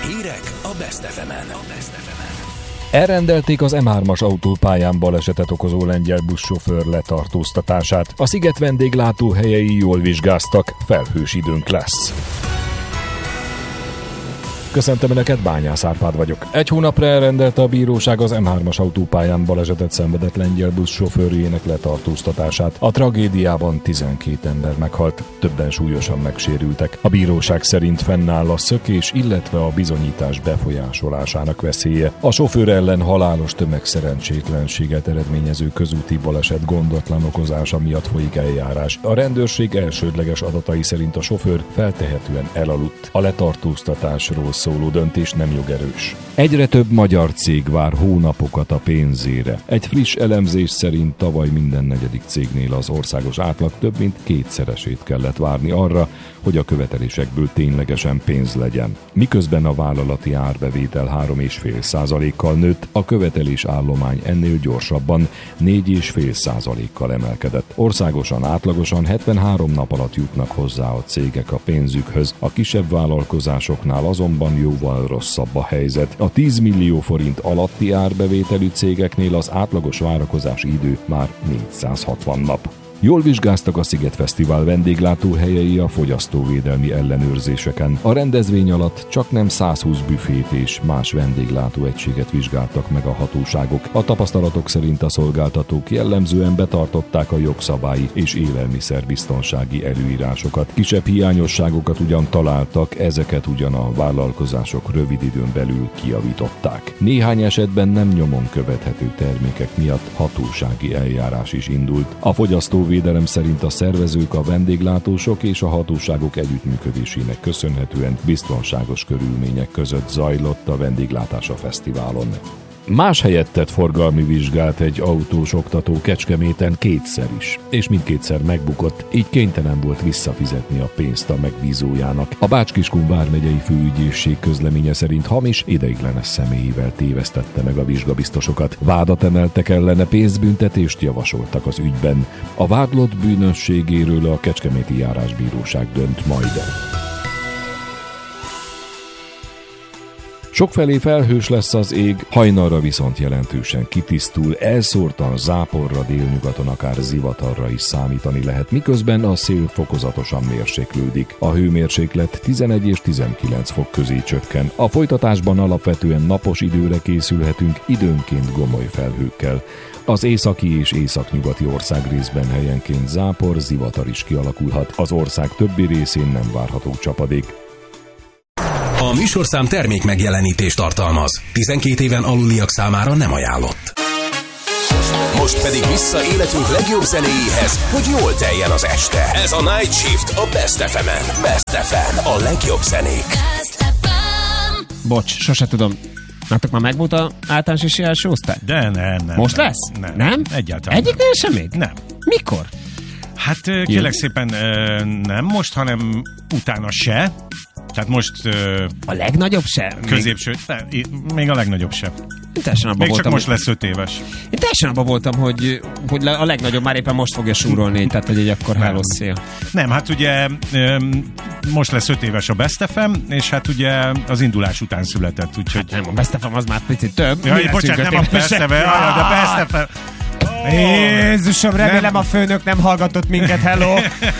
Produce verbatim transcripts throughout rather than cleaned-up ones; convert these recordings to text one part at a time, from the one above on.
Hírek a Best ef emen. Elrendelték az em hármas autópályán balesetet okozó lengyel buszsofőr letartóztatását. A sziget vendéglátóhelyei jól vizsgáztak, felhős időnk lesz. Köszöntöm Önöket, Bányász Árpád vagyok. Egy hónapra elrendelte a bíróság az em hármas autópályán balesetet szenvedett lengyel buszsofőrjének letartóztatását. A tragédiában tizenkét ember meghalt, többen súlyosan megsérültek. A bíróság szerint fennáll a szökés, illetve a bizonyítás befolyásolásának veszélye. A sofőr ellen halálos tömegszerencsétlenséget eredményező közúti baleset gondotlan okozása miatt folyik eljárás. A rendőrség elsődleges adatai szerint a sofőr feltehetően elaludt. A letartóztatásról szóló döntés nem jogerős. Egyre több magyar cég vár hónapokat a pénzére. Egy friss elemzés szerint tavaly minden negyedik cégnél az országos átlag több mint kétszeresét kellett várni arra, hogy a követelésekből ténylegesen pénz legyen. Miközben a vállalati árbevétel három egész öt százalékkal nőtt, a követelés állomány ennél gyorsabban négy egész öt százalékkal emelkedett. Országosan átlagosan hetvenhárom nap alatt jutnak hozzá a cégek a pénzükhöz, a kisebb vállalkozásoknál azonban jóval rosszabb a helyzet. A tíz millió forint alatti árbevételű cégeknél az átlagos várakozási idő már négyszázhatvan nap. Jól vizsgáztak a Sziget Fesztivál vendéglátóhelyei a fogyasztóvédelmi ellenőrzéseken. A rendezvény alatt csaknem százhúsz büfét és más vendéglátóegységet vizsgáltak meg a hatóságok. A tapasztalatok szerint a szolgáltatók jellemzően betartották a jogszabályi és élelmiszerbiztonsági előírásokat. Kisebb hiányosságokat ugyan találtak, ezeket ugyan a vállalkozások rövid időn belül kijavították. Néhány esetben nem nyomon követhető termékek miatt hatósági eljárás is indult. A fogyasztó védelem szerint a szervezők, a vendéglátósok és a hatóságok együttműködésének köszönhetően biztonságos körülmények között zajlott a vendéglátás a fesztiválon. Más helyett tett forgalmi vizsgát egy autós oktató Kecskeméten kétszer is, és mindkétszer megbukott, így kénytelen volt visszafizetni a pénzt a megbízójának. A Bács-Kiskun vármegyei főügyészség közleménye szerint hamis, ideiglenes személyével tévesztette meg a vizsgabiztosokat. Vádat emeltek ellene, pénzbüntetést javasoltak az ügyben. A vádlott bűnösségéről a kecskeméti járásbíróság dönt majd. Sokfelé felhős lesz az ég, hajnalra viszont jelentősen kitisztul, elszórtan záporra, délnyugaton akár zivatarra is számítani lehet, miközben a szél fokozatosan mérséklődik. A hőmérséklet tizenegy és tizenkilenc fok közé csökken. A folytatásban alapvetően napos időre készülhetünk, időnként gomoly felhőkkel. Az északi és északnyugati országrészben helyenként zápor, zivatar is kialakulhat. Az ország többi részén nem várható csapadék. A műsorszám termék megjelenítést tartalmaz. tizenkét éven aluliak számára nem ajánlott. Most pedig vissza életünk legjobb zenéjéhez, hogy jól teljen az este. Ez a Night Shift a Best ef emen. Best ef em, a legjobb zenék. Bocs, sose tudom. Nátok már megvolt a általános és első osztály? De nem, nem. Most nem, lesz? Nem? Nem? Egyáltalán Egyiknél sem még? Nem. Mikor? Hát kérlek szépen nem most, hanem utána se. Tehát most... A legnagyobb se? Középső, még, még a legnagyobb se. Még voltam, csak most hogy... lesz öt éves. Én teljesen abban voltam, hogy, hogy a legnagyobb már éppen most fogja súrolni, tehát hogy egy akkor hálószél. Nem, hát ugye most lesz öt éves a Best ef em, és hát ugye az indulás után született, úgyhogy... Hát nem, a Best ef em az már picit több. Jaj, bocsánat, nem a Best ef em, jaj, de Best ef em... Jézusom, remélem nem. A főnök nem hallgatott minket, hello!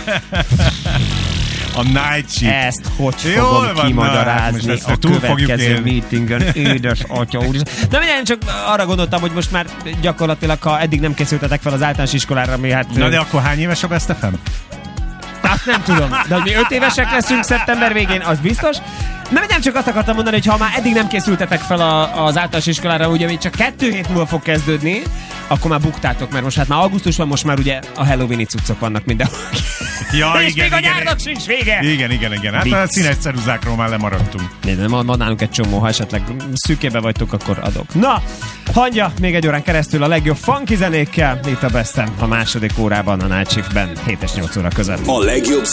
A Night Shift. Ezt hogy fogom van, kimagyarázni na, a következő meetingen, édes atya úr. De mindjárt csak arra gondoltam, hogy most már gyakorlatilag, ha eddig nem készültetek fel az általános iskolára, ami hát... Na de akkor hány éves a Best ef em? Azt nem tudom, de hogy mi öt évesek leszünk szeptember végén, az biztos. Nem, nem csak azt akartam mondani, hogy ha már eddig nem készültetek fel a, az általános iskolára, ugye még csak kettő hét múlva fog kezdődni, akkor már buktátok, mert most hát már augusztus van, most már ugye a Halloweeni cuccok vannak mindenhol. Ja, és igen, még igen, a nyárnak sincs vége! Igen, igen, igen. Hát a színes ceruzákról már lemaradtunk. Nem, van nálunk egy csomó, ha esetleg szűkébe vagytok, akkor adok. Na, hangja még egy órán keresztül a legjobb funky zenékkel, itt a Best ef em a második órában, a Night Shiftben, hét és nyolc óra között. A legjobb